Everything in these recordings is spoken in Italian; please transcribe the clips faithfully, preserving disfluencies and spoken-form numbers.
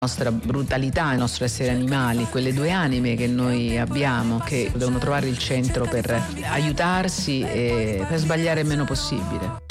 nostra brutalità, il nostro essere animali, quelle due anime che noi abbiamo, che devono trovare il centro per aiutarsi e per sbagliare il meno possibile.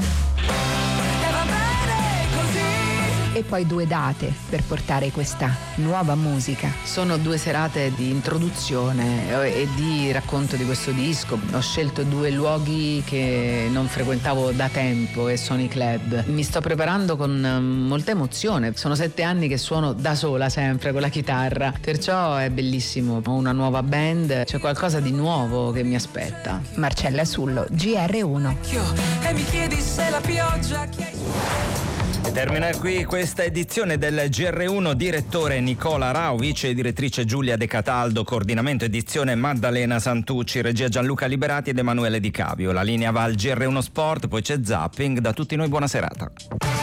E poi due date per portare questa nuova musica. Sono due serate di introduzione e di racconto di questo disco. Ho scelto due luoghi che non frequentavo da tempo e sono i club. Mi sto preparando con molta emozione. Sono sette anni che suono da sola sempre con la chitarra, perciò è bellissimo. Ho una nuova band, c'è qualcosa di nuovo che mi aspetta. Marcella Sullo, G R uno. E mi chiedi se la pioggia E termina qui questa edizione del G R uno, direttore Nicola Rau, vice direttrice Giulia De Cataldo, coordinamento edizione Maddalena Santucci, regia Gianluca Liberati ed Emanuele Di Cavio. La linea va al G R uno Sport, poi c'è Zapping. Da tutti noi buona serata.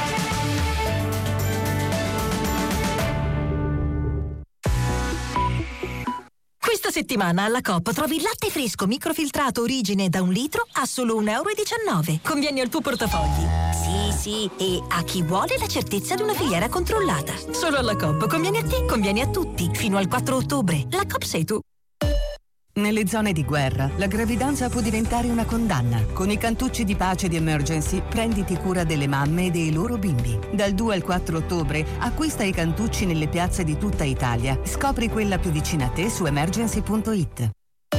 Questa settimana alla Coop trovi il latte fresco microfiltrato Origine da un litro a solo un euro e diciannove. Conviene al tuo portafogli. Sì, sì, e a chi vuole la certezza di una filiera controllata. Solo alla Coop. Conviene a te, conviene a tutti. Fino al quattro ottobre. La Coop sei tu. Nelle zone di guerra, la gravidanza può diventare una condanna. Con i cantucci di pace di Emergency, prenditi cura delle mamme e dei loro bimbi. Dal due al quattro ottobre, acquista i cantucci nelle piazze di tutta Italia. Scopri quella più vicina a te su emergency punto it.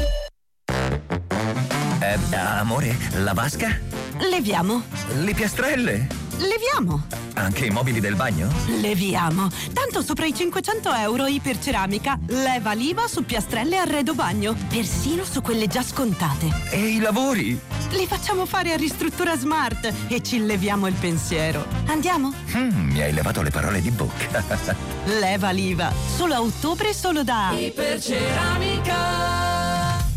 Eh, amore, la vasca? Leviamo. Le piastrelle? Leviamo. Anche i mobili del bagno? Leviamo. Tanto sopra i cinquecento euro Iperceramica. Leva l'I V A su piastrelle e arredo bagno. Persino su quelle già scontate. E i lavori? Li facciamo fare a Ristruttura Smart e ci leviamo il pensiero. Andiamo? Mm, mi hai levato le parole di bocca. Leva l'I V A. Solo a ottobre, solo da Iperceramica.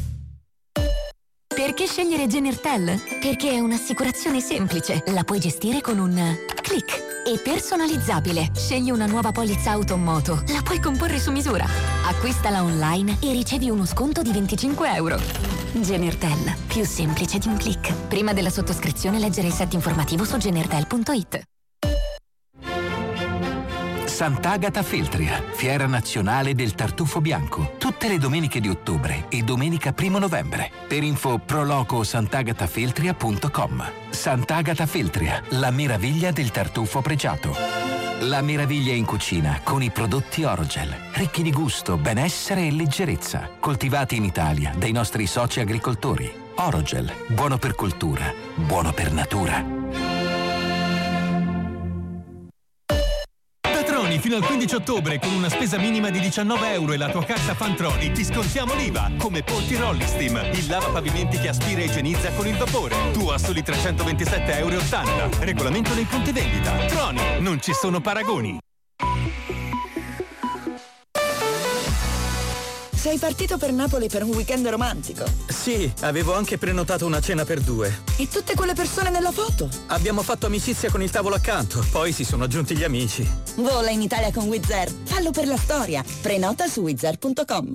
Perché scegliere Genertel? Perché è un'assicurazione semplice. La puoi gestire con un click. E personalizzabile. Scegli una nuova polizza auto o moto. La puoi comporre su misura. Acquistala online e ricevi uno sconto di venticinque euro. Genertel. Più semplice di un click. Prima della sottoscrizione leggere il set informativo su genertel punto it. Sant'Agata Feltria, fiera nazionale del tartufo bianco, tutte le domeniche di ottobre e domenica primo novembre. Per info proloco sant'agatafeltria punto com. Sant'Agata Feltria, la meraviglia del tartufo pregiato. La meraviglia in cucina con i prodotti Orogel, ricchi di gusto, benessere e leggerezza, coltivati in Italia dai nostri soci agricoltori. Orogel, buono per cultura, buono per natura. Fino al quindici ottobre con una spesa minima di diciannove euro e la tua carta Fantroni ti scontiamo l'I V A come Ponti Rolling Steam, il lavapavimenti che aspira e igienizza con il vapore. Tu a soli trecentoventisette euro e ottanta. Regolamento nei punti vendita. Troni, non ci sono paragoni. Sei partito per Napoli per un weekend romantico? Sì, avevo anche prenotato una cena per due. E tutte quelle persone nella foto? Abbiamo fatto amicizia con il tavolo accanto, poi si sono aggiunti gli amici. Vola in Italia con Wizz Air. Fallo per la storia. Prenota su wizz air punto com.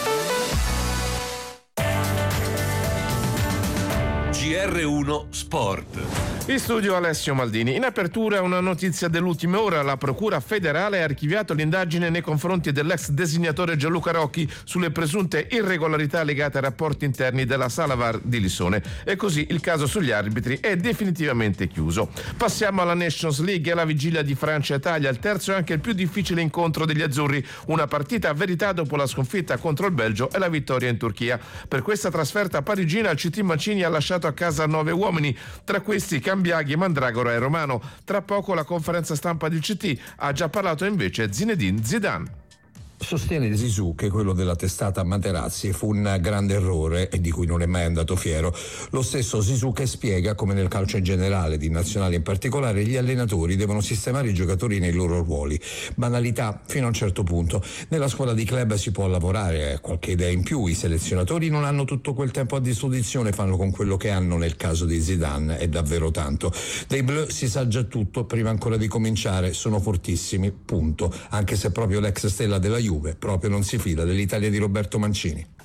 G R uno Sport. In studio Alessio Maldini. In apertura una notizia dell'ultima ora. La Procura federale ha archiviato l'indagine nei confronti dell'ex designatore Gianluca Rocchi sulle presunte irregolarità legate ai rapporti interni della Sala V A R di Lissone. E così il caso sugli arbitri è definitivamente chiuso. Passiamo alla Nations League e alla vigilia di Francia-Italia, il terzo e anche il più difficile incontro degli azzurri. Una partita a verità dopo la sconfitta contro il Belgio e la vittoria in Turchia. Per questa trasferta parigina il C T Mancini ha lasciato a casa nove uomini, tra questi Cambiaghi, Mandragora e Romano. Tra poco la conferenza stampa del C T. Ha già parlato invece Zinedine Zidane. Sostiene Zizou che quello della testata Materazzi fu un grande errore e di cui non è mai andato fiero. Lo stesso Zizou che spiega come nel calcio in generale, di nazionale in particolare, gli allenatori devono sistemare i giocatori nei loro ruoli. Banalità fino a un certo punto. Nella squadra di club si può lavorare, qualche idea in più. I selezionatori non hanno tutto quel tempo a disposizione, fanno con quello che hanno. Nel caso di Zidane è davvero tanto. Dei Bleu si sa già tutto prima ancora di cominciare, sono fortissimi, punto. Anche se proprio l'ex stella della Juve proprio non si fida dell'Italia di Roberto Mancini.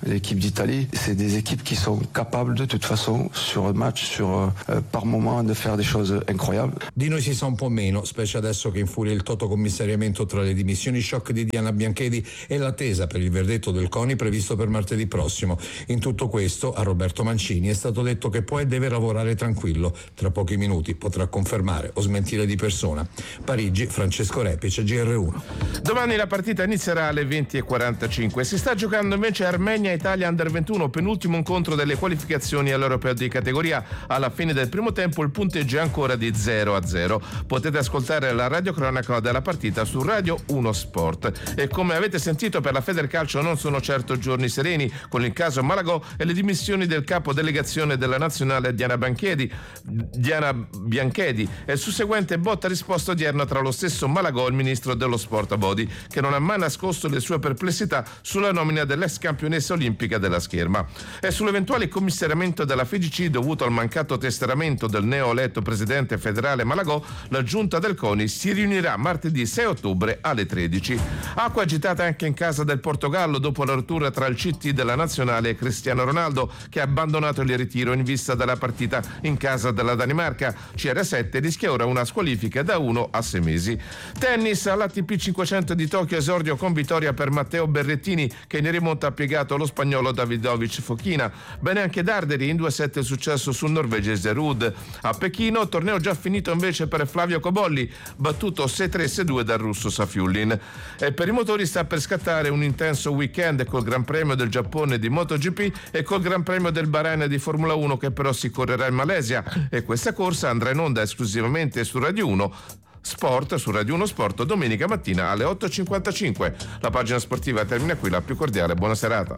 l'équipe d'Italie, c'est des équipes qui sont capables de toute façon sur un match, sur euh, par moment, de faire des choses incroyables. Di noi si sa un po' meno, specie adesso che infuria il totocommissariamento tra le dimissioni shock di Diana Bianchedi e l'attesa per il verdetto del CONI previsto per martedì prossimo. In tutto questo, a Roberto Mancini è stato detto che può e deve lavorare tranquillo. Tra pochi minuti potrà confermare o smentire di persona. Parigi, Francesco Repice, G R uno. Domani la partita inizierà alle venti e quarantacinque. Si sta giocando invece Armenia-Italia Under ventuno, penultimo incontro delle qualificazioni all'Europeo di categoria. Alla fine del primo tempo il punteggio è ancora di zero a zero. Potete ascoltare la radiocronaca della partita su Radio uno Sport. E come avete sentito, per la Federcalcio non sono certo giorni sereni, con il caso Malagò e le dimissioni del capo delegazione della nazionale Diana Bianchedi, Diana Bianchedi e il susseguente botta risposta odierna tra lo stesso Malagò e il ministro dello sport Abodi, che non ha mai nascosto le sue perplessità sulla nomina dell'ex campionessa olimpica della scherma. E sull'eventuale commissariamento della F I G C dovuto al mancato tesseramento del neoeletto presidente federale Malagò, la giunta del CONI si riunirà martedì sei ottobre alle tredici. Acqua agitata anche in casa del Portogallo dopo la rottura tra il C T della nazionale e Cristiano Ronaldo, che ha abbandonato il ritiro in vista della partita in casa della Danimarca. C R sette rischia ora una squalifica da uno a sei mesi. Tennis, all'A T P cinquecento di Tokyo, esordio con vittoria per Matteo Berrettini, che in rimonta ha piegato lo spagnolo Davidovic Fokina. Bene anche Darderi, in due a sette il successo sul norvegese Ruud. A Pechino, torneo già finito invece per Flavio Cobolli, battuto sei tre sei due dal russo Safiullin. E per i motori sta per scattare un intenso weekend col Gran Premio del Giappone di MotoGP e col Gran Premio del Bahrain di Formula uno, che però si correrà in Malesia, e questa corsa andrà in onda esclusivamente su Radio uno Sport, su Radio uno Sport, domenica mattina alle otto e cinquantacinque. La pagina sportiva termina qui, la più cordiale buona serata.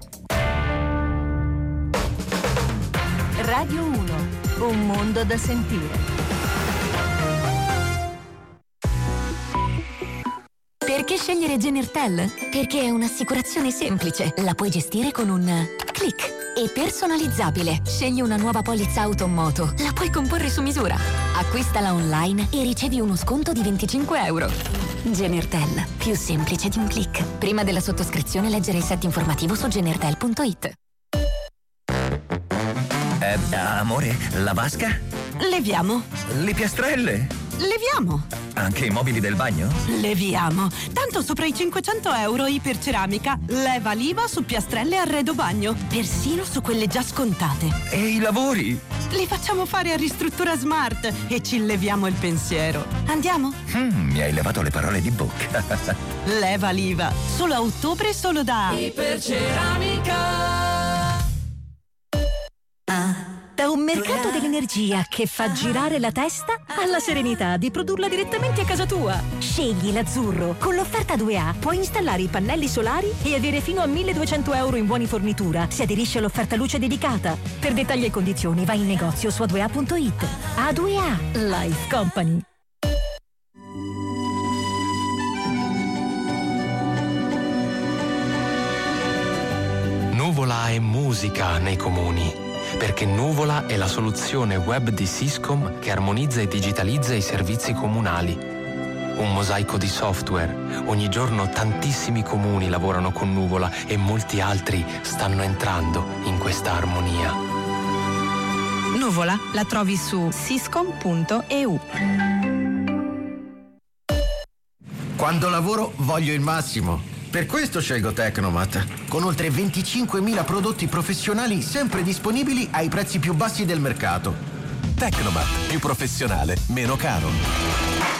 Radio uno, un mondo da sentire. Perché scegliere Genertel? Perché è un'assicurazione semplice, la puoi gestire con un click. E personalizzabile. Scegli una nuova polizza auto o moto, la puoi comporre su misura. Acquistala online e ricevi uno sconto di venticinque euro. Genertel, più semplice di un click. Prima della sottoscrizione leggere il set informativo su genertel punto it. Eh, amore, la vasca? Leviamo. Le piastrelle? Leviamo. Anche i mobili del bagno? Leviamo. Tanto sopra i cinquecento euro Iperceramica. Leva l'I V A su piastrelle e arredo bagno. Persino su quelle già scontate. E i lavori? Li facciamo fare a Ristruttura Smart e ci leviamo il pensiero. Andiamo? Mm, mi hai levato le parole di bocca. Leva l'I V A. Solo a ottobre, solo da Iperceramica. Da un mercato dell'energia che fa girare la testa alla serenità di produrla direttamente a casa tua. Scegli l'azzurro. Con l'offerta due A puoi installare i pannelli solari e avere fino a milleduecento euro in buoni fornitura se aderisci all'offerta luce dedicata. Per dettagli e condizioni vai in negozio su a due a punto it. A due A Life Company. Nuvola è musica nei comuni. Perché Nuvola è la soluzione web di Syscom che armonizza e digitalizza i servizi comunali. Un mosaico di software. Ogni giorno tantissimi comuni lavorano con Nuvola e molti altri stanno entrando in questa armonia. Nuvola la trovi su syscom punto e u. Quando lavoro voglio il massimo. Per questo scelgo Tecnomat, con oltre venticinquemila prodotti professionali sempre disponibili ai prezzi più bassi del mercato. Tecnomat, più professionale, meno caro.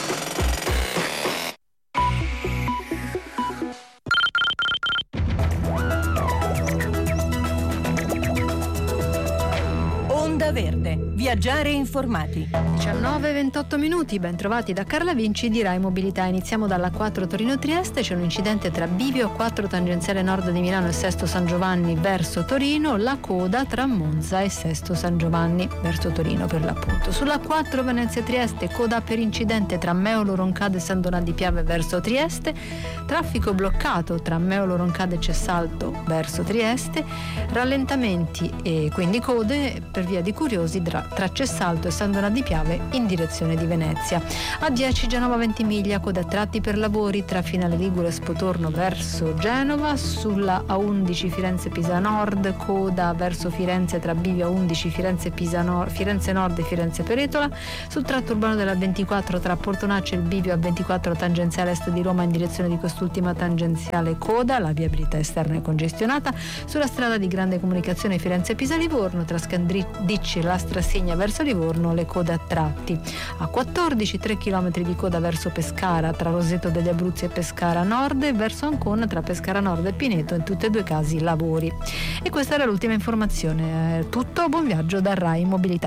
Onda Verde, viaggiare informati. diciannove e ventotto minuti, ben trovati da Carla Vinci di Rai Mobilità. Iniziamo dalla quattro Torino-Trieste, c'è un incidente tra Bivio quattro tangenziale nord di Milano e Sesto San Giovanni verso Torino, la coda tra Monza e Sesto San Giovanni verso Torino per l'appunto. Sulla quattro Venezia-Trieste, coda per incidente tra Meolo Roncade e San Donà di Piave verso Trieste, traffico bloccato tra Meolo Roncade e Cessalto verso Trieste, rallentamenti e quindi code per via di Curiosi tra Tracce Salto e San Donà di Piave in direzione di Venezia. A dieci Genova Ventimiglia, coda a tratti per lavori tra Finale Ligure e Spotorno verso Genova. Sulla A undici Firenze Pisa Nord, coda verso Firenze tra Bivio A undici Firenze Pisa Nord, Firenze Nord e Firenze Peretola. Sul tratto urbano della ventiquattro tra Portonaccio e il Bivio A ventiquattro tangenziale est di Roma in direzione di quest'ultima tangenziale coda, la viabilità esterna è congestionata. Sulla strada di grande comunicazione Firenze Pisa Livorno tra Scandicci e la Strassegna verso Livorno, le code a tratti. A quattordici tre chilometri di coda verso Pescara tra Roseto degli Abruzzi e Pescara Nord, e verso Ancona tra Pescara Nord e Pineto, in tutti e due i casi lavori. E questa era l'ultima informazione. Tutto, buon viaggio da Rai Mobilità.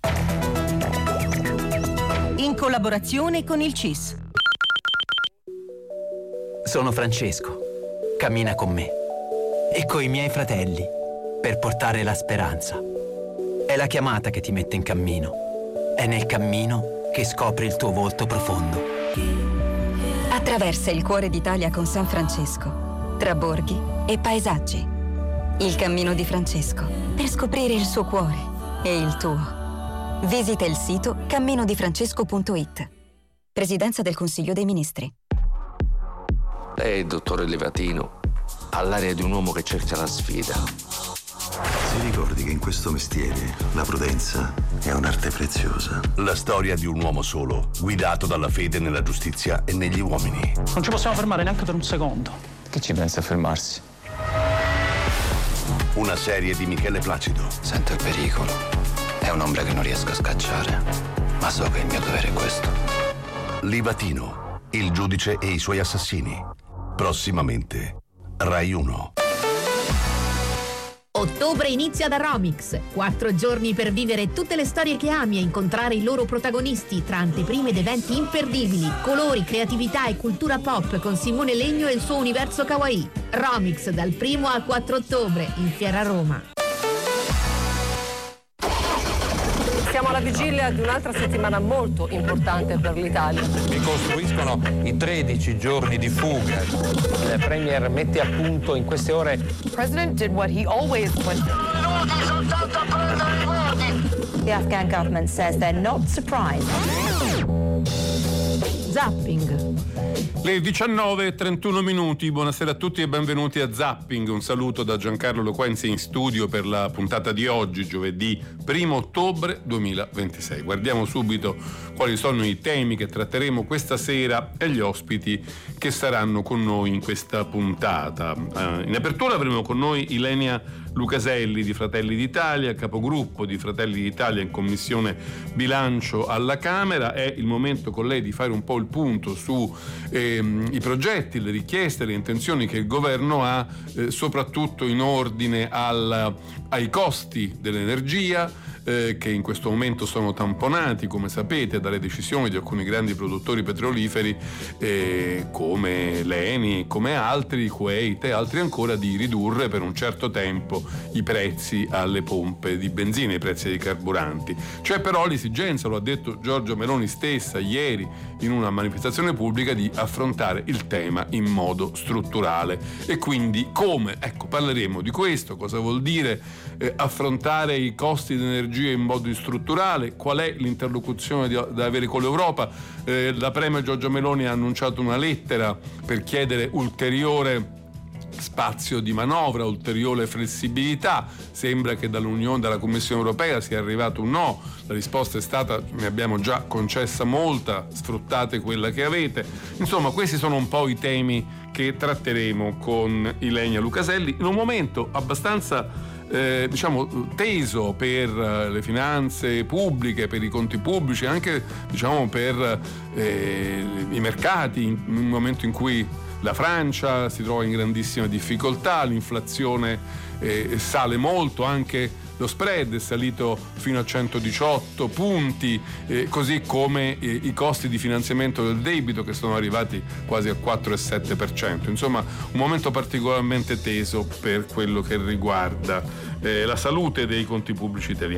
In collaborazione con il C I S. Sono Francesco. Cammina con me e coi miei fratelli per portare la speranza. È la chiamata che ti mette in cammino. È nel cammino che scopri il tuo volto profondo. Attraversa il cuore d'Italia con San Francesco, tra borghi e paesaggi. Il cammino di Francesco, per scoprire il suo cuore e il tuo. Visita il sito cammino di francesco punto it. Presidenza del Consiglio dei Ministri. Lei, dottore Livatino, ha l'aria di un uomo che cerca la sfida. Si ricordi che in questo mestiere la prudenza è un'arte preziosa. La storia di un uomo solo, guidato dalla fede nella giustizia e negli uomini. Non ci possiamo fermare neanche per un secondo. Che ci pensa a fermarsi? Una serie di Michele Placido. Sento il pericolo. È un'ombra che non riesco a scacciare, ma so che il mio dovere è questo. Livatino, il giudice e i suoi assassini. Prossimamente, Rai uno. Ottobre inizia da Romix. Quattro giorni per vivere tutte le storie che ami e incontrare i loro protagonisti tra anteprime ed eventi imperdibili, colori, creatività e cultura pop con Simone Legno e il suo universo kawaii. Romix dal primo al quattro ottobre in Fiera Roma. Siamo alla vigilia di un'altra settimana molto importante per l'Italia. Ricostruiscono i tredici giorni di fuga. Il Premier mette a punto in queste ore. The President did what he always would. The Afghan government says they're not surprised. Zapping. Le diciannove e trentuno minuti, buonasera a tutti e benvenuti a Zapping. Un saluto da Giancarlo Loquenzi in studio per la puntata di oggi, giovedì primo ottobre duemilaventisei. Guardiamo subito quali sono i temi che tratteremo questa sera e gli ospiti che saranno con noi in questa puntata. In apertura avremo con noi Ilenia Lucaselli di Fratelli d'Italia, capogruppo di Fratelli d'Italia in Commissione Bilancio alla Camera. È il momento con lei di fare un po' il punto su ehm, i progetti, le richieste, le intenzioni che il governo ha, eh, soprattutto in ordine al, ai costi dell'energia, eh, che in questo momento sono tamponati, come sapete, dalle decisioni di alcuni grandi produttori petroliferi eh, come l'Eni, come altri, Kuwait e altri ancora, di ridurre per un certo tempo i prezzi alle pompe di benzina, i prezzi dei carburanti. C'è però l'esigenza, lo ha detto Giorgia Meloni stessa ieri in una manifestazione pubblica, di affrontare il tema in modo strutturale. E quindi come? Ecco, parleremo di questo, cosa vuol dire eh, affrontare i costi dell'energia in modo strutturale, qual è l'interlocuzione di, da avere con l'Europa. Eh, la Premier Giorgia Meloni ha annunciato una lettera per chiedere ulteriore spazio di manovra, ulteriore flessibilità. Sembra che dall'Unione, dalla Commissione europea sia arrivato un no. La risposta è stata: ne abbiamo già concessa molta, sfruttate quella che avete. Insomma, questi sono un po' i temi che tratteremo con Ilenia Lucaselli in un momento abbastanza Eh, diciamo teso per uh, le finanze pubbliche, per i conti pubblici, anche diciamo per eh, i mercati, in, in un momento in cui la Francia si trova in grandissima difficoltà, l'inflazione eh, sale molto, anche lo spread è salito fino a centodiciotto punti, eh, così come eh, i costi di finanziamento del debito, che sono arrivati quasi al quattro virgola sette per cento. Insomma, un momento particolarmente teso per quello che riguarda eh, la salute dei conti pubblici italiani.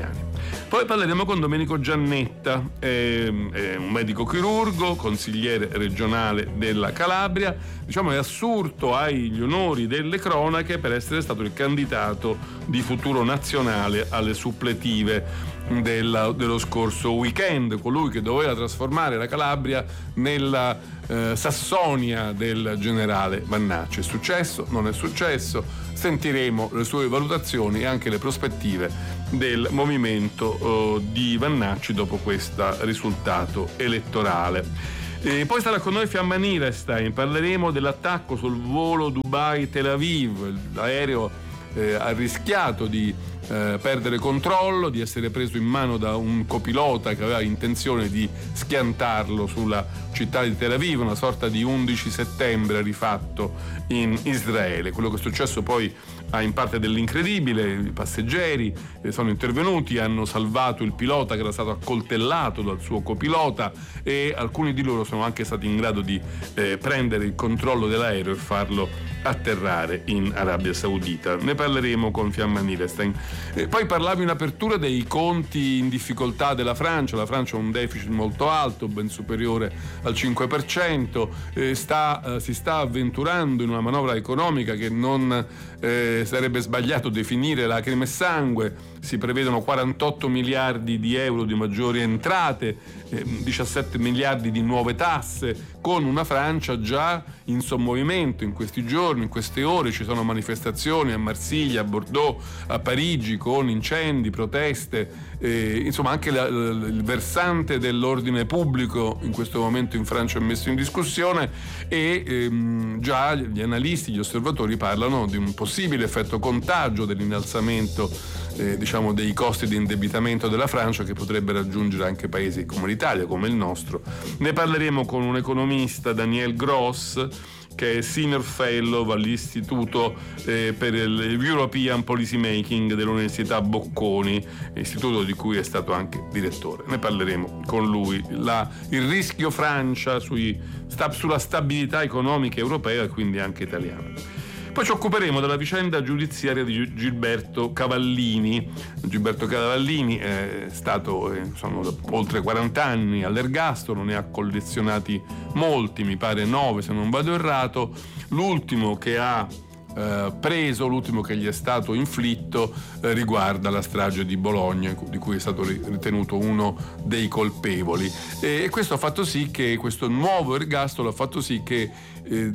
Poi parleremo con Domenico Giannetta, è, è un medico chirurgo, consigliere regionale della Calabria, diciamo è assurto agli onori delle cronache per essere stato il candidato di Futuro Nazionale alle suppletive della, dello scorso weekend, colui che doveva trasformare la Calabria nella eh, Sassonia del generale Vannacci. È successo? Non è successo? Sentiremo le sue valutazioni e anche le prospettive del movimento eh, di Vannacci dopo questo risultato elettorale. E poi sarà con noi Fiamma Nirestein, parleremo dell'attacco sul volo Dubai-Tel Aviv. L'aereo eh, ha rischiato di eh, perdere controllo, di essere preso in mano da un copilota che aveva intenzione di schiantarlo sulla città di Tel Aviv, una sorta di undici settembre rifatto in Israele. Quello che è successo poi ha in parte dell'incredibile, i passeggeri sono intervenuti, hanno salvato il pilota che era stato accoltellato dal suo copilota e alcuni di loro sono anche stati in grado di eh, prendere il controllo dell'aereo e farlo atterrare in Arabia Saudita. Ne parleremo con Fiamma Nirestein. E poi parlavi in apertura dei conti in difficoltà della Francia. La Francia ha un deficit molto alto, ben superiore al cinque per cento, eh, sta, eh, si sta avventurando in una manovra economica che non eh, sarebbe sbagliato definire lacrime e sangue. Si prevedono quarantotto miliardi di euro di maggiori entrate, eh, diciassette miliardi di nuove tasse, con una Francia già in sommovimento in questi giorni, in queste ore. Ci sono manifestazioni a Marsiglia, a Bordeaux, a Parigi, con incendi, proteste, eh, insomma anche la, la, il versante dell'ordine pubblico in questo momento in Francia è messo in discussione e ehm, già gli analisti, gli osservatori parlano di un possibile effetto contagio dell'innalzamento eh, diciamo dei costi di indebitamento della Francia, che potrebbe raggiungere anche paesi come l'Italia, come il nostro. Ne parleremo con un economista, Daniel Gross, che è Senior Fellow all'Istituto eh, per il European Policy Making dell'Università Bocconi, istituto di cui è stato anche direttore. Ne parleremo con lui. La, il rischio Francia sui, sta, sulla stabilità economica europea e quindi anche italiana. Poi ci occuperemo della vicenda giudiziaria di Gilberto Cavallini. Gilberto Cavallini è stato, eh, sono oltre quaranta anni all'ergastolo, ne ha collezionati molti, mi pare nove se non vado errato. L'ultimo che ha eh, preso, l'ultimo che gli è stato inflitto eh, riguarda la strage di Bologna, di cui è stato ritenuto uno dei colpevoli. E questo ha fatto sì che, questo nuovo ergastolo ha fatto sì che Eh,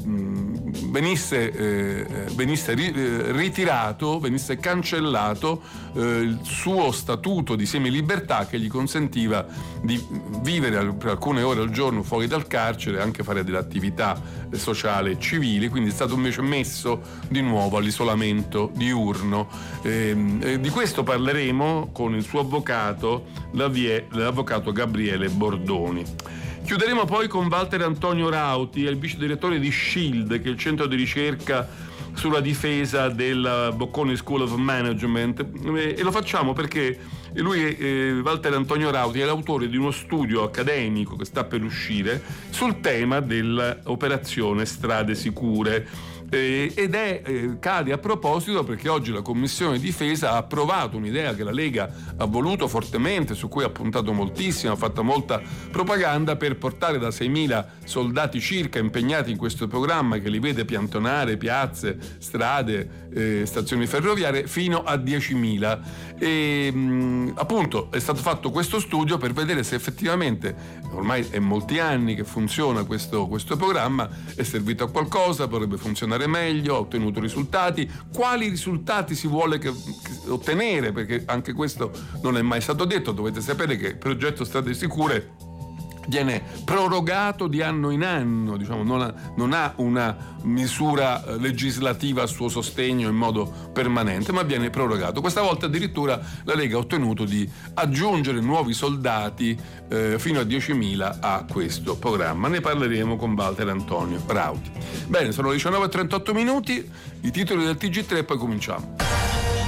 venisse, eh, venisse ri, eh, ritirato, venisse cancellato eh, il suo statuto di semilibertà che gli consentiva di vivere per alcune ore al giorno fuori dal carcere e anche fare delle attività eh, sociali e civili, quindi è stato invece messo di nuovo all'isolamento diurno. Eh, eh, di questo parleremo con il suo avvocato, l'avvocato Gabriele Bordoni. Chiuderemo poi con Walter Antonio Rauti, è il vice direttore di SHIELD, che è il centro di ricerca sulla difesa della Bocconi School of Management, e lo facciamo perché lui, eh, Walter Antonio Rauti, è l'autore di uno studio accademico che sta per uscire sul tema dell'operazione Strade Sicure. Eh, ed è eh, cade a proposito perché oggi la Commissione Difesa ha approvato un'idea che la Lega ha voluto fortemente, su cui ha puntato moltissimo, ha fatto molta propaganda, per portare da seimila soldati circa impegnati in questo programma, che li vede piantonare piazze, strade, eh, stazioni ferroviarie, fino a diecimila. E mh, appunto è stato fatto questo studio per vedere se effettivamente, ormai è molti anni che funziona questo, questo programma, è servito a qualcosa, potrebbe funzionare meglio, ha ottenuto risultati, quali risultati si vuole che, che ottenere, perché anche questo non è mai stato detto. Dovete sapere che il progetto Strade Sicure viene prorogato di anno in anno, diciamo, non ha, non ha una misura legislativa a suo sostegno in modo permanente, ma viene prorogato. Questa volta addirittura la Lega ha ottenuto di aggiungere nuovi soldati eh, fino a diecimila a questo programma. Ne parleremo con Walter Antonio Rauti. Bene, sono le diciannove e trentotto minuti, i titoli del T G tre e poi cominciamo.